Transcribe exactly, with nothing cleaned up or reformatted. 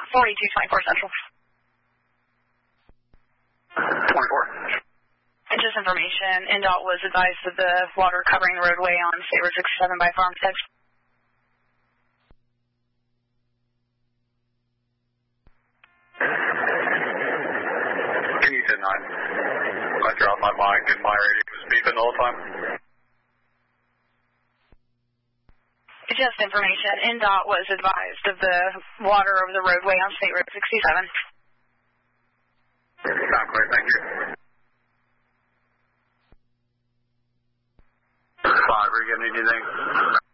forty-two twenty-four Central. twenty-four. And just information, N DOT was advised of the water covering the roadway on State Road sixty-seven by Farmstead. Can you ten nine? I dropped my mic and my radio was beeping all the time. Just information, N DOT was advised of the water over the roadway on State Road sixty-seven. Sound clear, thank you. Five, are you getting anything?